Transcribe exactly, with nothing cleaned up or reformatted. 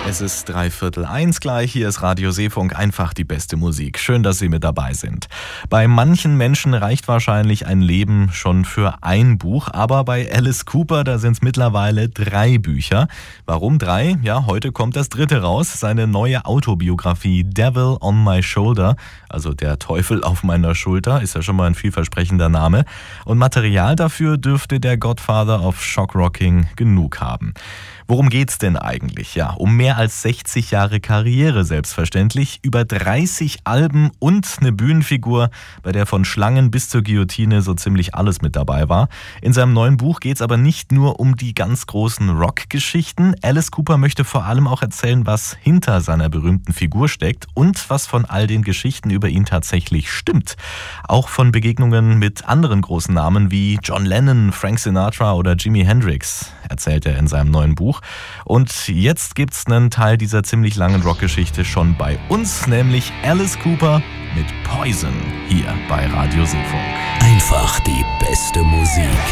Es ist dreiviertel eins gleich, hier ist Radio Seefunk, einfach die beste Musik. Schön, dass Sie mit dabei sind. Bei manchen Menschen reicht wahrscheinlich ein Leben schon für ein Buch, aber bei Alice Cooper, da sind es mittlerweile drei Bücher. Warum drei? Ja, heute kommt das dritte raus, seine neue Autobiografie Devil on My Shoulder, also der Teufel auf meiner Schulter, ist ja schon mal ein vielversprechender Name. Und Material dafür dürfte der Godfather of Shockrocking genug haben. Worum geht's denn eigentlich? Ja, um mehr als sechzig Jahre Karriere selbstverständlich, über dreißig Alben und eine Bühnenfigur, bei der von Schlangen bis zur Guillotine so ziemlich alles mit dabei war. In seinem neuen Buch geht's aber nicht nur um die ganz großen Rock-Geschichten. Alice Cooper möchte vor allem auch erzählen, was hinter seiner berühmten Figur steckt und was von all den Geschichten über ihn tatsächlich stimmt. Auch von Begegnungen mit anderen großen Namen wie John Lennon, Frank Sinatra oder Jimi Hendrix erzählt er in seinem neuen Buch. Und jetzt gibt's einen Teil dieser ziemlich langen Rockgeschichte schon bei uns, nämlich Alice Cooper mit Poison hier bei Radio Seefunk. Einfach die beste Musik.